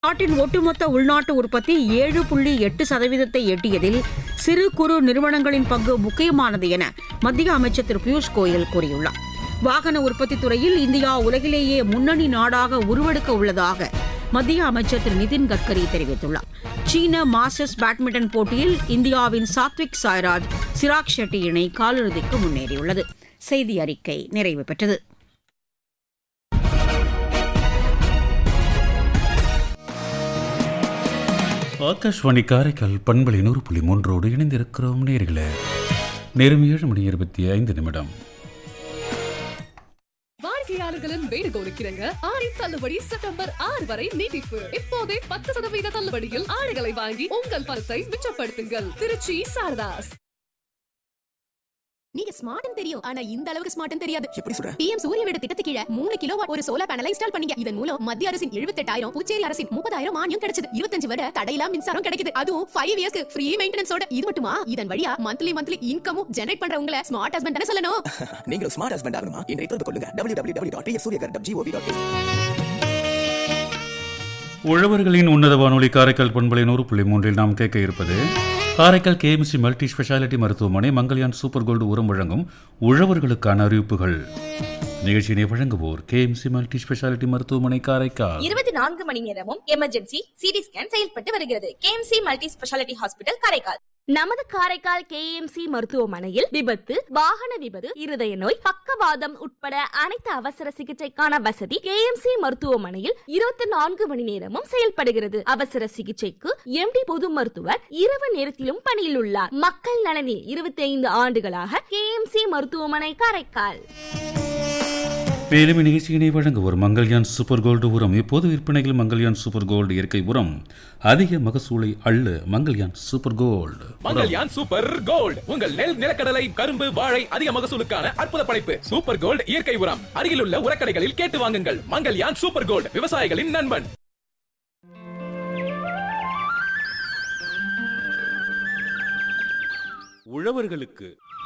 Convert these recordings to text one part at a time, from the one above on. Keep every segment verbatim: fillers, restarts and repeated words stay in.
நாட்டின் ஒட்டுமொத்த உள்நாட்டு உற்பத்தி ஏழு புள்ளி எட்டு சதவீதத்தை எட்டியதில் சிறு குறு நிறுவனங்களின் பங்கு முக்கியமானது என மத்திய அமைச்சர் திரு பியூஷ் கோயல் கூறியுள்ளார். வாகன உற்பத்தி துறையில் இந்தியா உலகிலேயே முன்னணி நாடாக உருவெடுக்க உள்ளதாக மத்திய அமைச்சர் திரு நிதின் கட்கரி தெரிவித்துள்ளார். சீன மாஸ்டர்ஸ் பேட்மிண்டன் போட்டியில் இந்தியாவின் சாத்விக் சாய்ராஜ் சிராக் ஷெட்டி இணை காலிறுதிக்கு முன்னேறியுள்ளது. செய்தி அறிக்கை நிறைவு பெற்றது. ஆகாஷ்வாணி காரைக்கால் பண்பலை நூறு புள்ளி மூன்றோடு இணைந்திருக்கிறோம். நேர்களே, நேரம் ஏழு மணி இருபத்தி ஐந்து நிமிடம். வாடிக்கையாளர்களின் வேண்டுகோளுக்கிறங்க ஆடி தள்ளுபடி செப்டம்பர் ஆறு வரை நீட்டிப்பு. இப்போதே பத்து சதவீத தள்ளுபடியில் ஆடைகளை வாங்கி உங்கள் பணத்தை மிச்சப்படுத்துங்கள். திருச்சி சாரதாஸ். நீங்க ஸ்மார்ட்னு தெரியும், ஆனா இந்த அளவுக்கு ஸ்மார்ட்னு தெரியாது. எப்படி சொல்ற? பிஎம் சூரிய வீடு திட்டத்துக்கு கீழ மூணு கிலோவாட் ஒரு சோலார் பேனலை இன்ஸ்டால் பண்ணீங்க. இதன் மூலம் மத்திய அரசின் எழுபத்தெட்டாயிரம் புதுச்சேரி அரசின் முப்பதாயிரம் மானியம் கிடைச்சது. இருபத்தஞ்சு வரை தடையில்லா மின்சாரம் கிடைக்குது. அதுவும் ஃபைவ் இயர்ஸ்க்கு ஃப்ரீ மெயின்டெனன்ஸோட. இது மட்டுமா, இதன் வழியா monthly monthly இன்கமும் generate பண்றவங்கள smart husband தானே சொல்லணும். நீங்க ஸ்மார்ட் ஹஸ்பண்ட் ஆகணுமா? இன்றைய தொடர்பு கொள்ளுங்க W W W dot Surya Ghar dot gov dot in. உழவர்களின் உன்னத வானொலி காரைக்கால் பண்பலை நூறு புள்ளி மூன்றில் நாம் கேட்க இருப்பது காரைக்கால் கேஎம்சி மல்டி ஸ்பெஷாலிட்டி மருத்துவமனை மங்கல்யான் சூப்பர் கோல்டு உரம் வழங்கும் உழவர்களுக்கான அறிவிப்புகள். நிகழ்ச்சியினை வழங்குவோர் கேஎம்சி மல்டி ஸ்பெஷாலிட்டி மருத்துவமனை காரைக்கால். இருபத்தி நான்கு மணி நேரமும் எமர்ஜென்சி சிடி ஸ்கேன் செயல்பட்டு வருகிறது. KMC multi speciality hospital Karaikal. நமது காரைக்கால் கேஎம்சி மருத்துவமனையில் விபத்து, வாகன விபத்து, இருதய நோய், பக்கவாதம் உட்பட அனைத்து அவசர சிகிச்சைக்கான வசதி கேஎம்சி மருத்துவமனையில் இருபத்தி நான்கு மணி நேரமும் செயல்படுகிறது. அவசர சிகிச்சைக்கு எம்டி பொது மருத்துவர் இரவு நேரத்திலும் பணியில் உள்ளார். மக்கள் நலனில் இருபத்தி ஐந்து ஆண்டுகளாக கேஎம்சி மருத்துவமனை காரைக்கால். மேலும் இந்நிகழ்ச்சியினை வழங்குவோர் மங்கல்யான் சூப்பர் கோல்டு உரம். இப்போது விற்பனையில் மங்கல்யான் சூப்பர் கோல்டு இயற்கை உரம். அதிக மகசூலை அள்ளு Mangalyaan super gold. Mangalyaan super gold உங்கள் நெல், நிலக்கடலை, கரும்பு, வாழை அதிக மகசூலுக்கான அற்புத படைப்பு. சூப்பர் கோல்டு இயற்கை உரம் அருகிலுள்ள உரக்கடைகளில் கேட்டு வாங்குங்கள். மங்கல்யான் சூப்பர் கோல்டு, விவசாயிகளின் நண்பன். உழவர்களுக்கு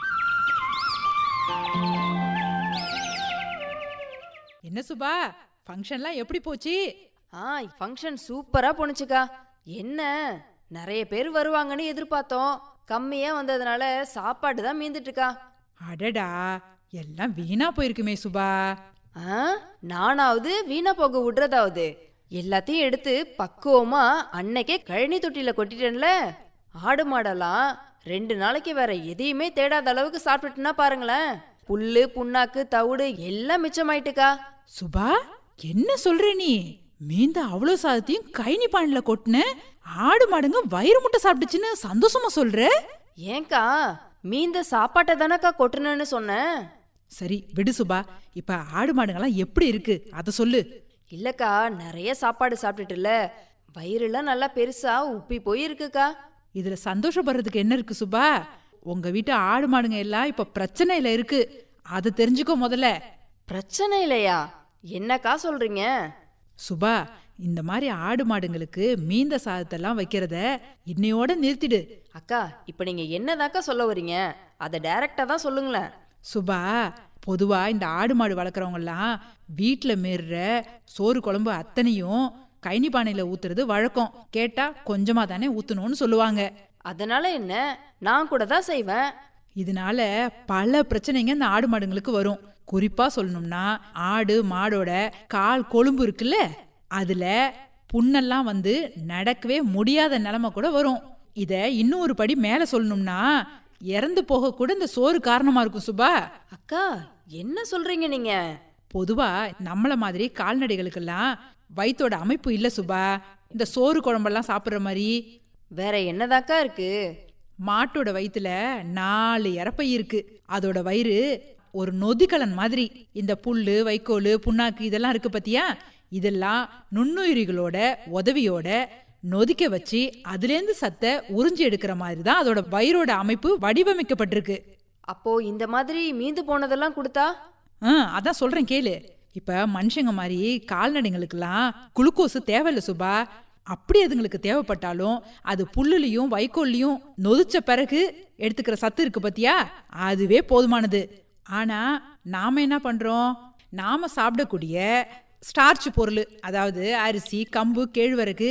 என்ன சுபா, ஃபங்க்ஷன்லாம் எப்படி போச்சு? ஆ, ஃபங்க்ஷன் சூப்பரா போனுச்சுக்கா. என்ன நிறைய பேர் வருவாங்கன்னு எதிர்பார்த்தோம். கம்மியா வந்ததுனால சாப்பாடு தான் மீந்துட்டுக்கா. அடடா, எல்லாம் வீணா போயிருக்குமே சுபா. ஆ, நானாவது வீணா போக விடுறதாவது எல்லாத்தையும் எடுத்து பக்குவமா அன்னைக்கே கழனி தொட்டியில கொட்டிட்டேன்ல. ஆடு மாடெல்லாம் ரெண்டு நாளைக்கு வேற எதையுமே தேடாத அளவுக்கு சாப்பிட்டுட்டுனா பாருங்களேன். புல்லு, புண்ணாக்கு, தவிடு எல்லாம் மிச்சமாயிட்டுக்கா. சுபா, என்ன சொல்ற நீ? மீந்த அவ்வளோ சாதத்தையும் கைனி பானையில கொட்டின, ஆடு மாடுங்க வயிறு முட்டை சாப்பிட்டுச்சுன்னு சந்தோஷமா சொல்ற? ஏங்கா, மீந்த சாப்பாட்டை தானக்கா கொட்டணும்னு சொன்னேன். சரி விடு சுபா, இப்ப ஆடு மாடுங்கெல்லாம் எப்படி இருக்கு அத சொல்லு. இல்லக்கா, நிறைய சாப்பாடு சாப்பிட்டுட்டுல வயிறுலாம் நல்லா பெருசா உப்பி போயிருக்குக்கா. இதுல சந்தோஷப்படுறதுக்கு என்ன இருக்கு சுபா? உங்க வீட்டு ஆடு மாடுங்க எல்லாம் இப்ப பிரச்சனையில இருக்கு, அதை தெரிஞ்சுக்கோ முதல்ல. பிரச்சனை இல்லையா? என்னக்கா சொல்றீங்க? சுபா, இந்த மாதிரி ஆடு மாடுங்களுக்கு மீந்த சாதத்தெல்லாம் வைக்கிறத இன்னையோட நிறுத்திடு. அக்கா, இப்ப நீங்க என்னதாக்கா சொல்ல வரீங்க? அதை டைரக்டா தான் சொல்லுங்களேன். சுபா, பொதுவா இந்த ஆடு மாடு வளர்க்குறவங்க எல்லாம் வீட்டுல மீறுற சோறு குழம்பு அத்தனையும் கைனி பானையில ஊத்துறது வழக்கம். கேட்டா கொஞ்சமா தானே ஊத்தணும்னு சொல்லுவாங்க. அதனால என்ன, நான் கூட தான் செய்வேன். இதனால பல பிரச்சனைங்க இந்த ஆடு மாடுங்களுக்கு வரும். குறிப்பா சொல்லணும்னா, ஆடு மாடோட கால் கொழும்பு இருக்குல்ல, அதுல புண்ணெல்லாம் வந்து நடக்கவே முடியாத நிலைமை கூட வரும். இத இன்னும் ஒரு படி மேல சொல்லணும்னா, இறந்து போக கூட இந்த சோறு காரணமா இருக்கும் சுபா. அக்கா, என்ன சொல்றீங்க நீங்க? பொதுவா நம்மள மாதிரி கால்நடைகளுக்கெல்லாம் வயிற்றோட அமைப்பு இல்ல சுபா, இந்த சோறு குழம்பெல்லாம் சாப்பிட்ற மாதிரி. வேற என்னதாக்கா இருக்கு? மாட்டோட வயிற்றுல நாலு இறப்பை இருக்கு. அதோட வயிறு ஒரு நொதிக்கலன் மாதிரி. இந்த புல்லு, வைக்கோல், புண்ணாக்கு இதெல்லாம் இருக்கு பத்தியா, இதெல்லாம் நுண்ணுயிரிகளோட உதவியோட நொதிக்க வச்சு அதுலேருந்து சத்தை உறிஞ்சி எடுக்கிற மாதிரி தான் அதோட வயிறோட அமைப்பு வடிவமைக்கப்பட்டிருக்கு. அப்போ இந்த மாதிரி மீந்து போனதெல்லாம் கொடுத்தா? ஆ, அதான் சொல்றேன் கேளு. இப்ப மனுஷங்க மாதிரி கால்நடைங்களுக்கெல்லாம் குளுக்கோஸ் தேவையில்ல சுபா. அப்படி அதுங்களுக்கு தேவைப்பட்டாலும் அது புல்லுலையும் வைக்கோல்லையும் நொதிச்ச பிறகு எடுத்துக்கிற சத்து இருக்கு பத்தியா, அதுவே போதுமானது. ஆனா நாம என்ன பண்றோம், நாம சாப்பிடக்கூடிய ஸ்டார்ச் பொருள், அதாவது அரிசி, கம்பு, கேழ்வரகு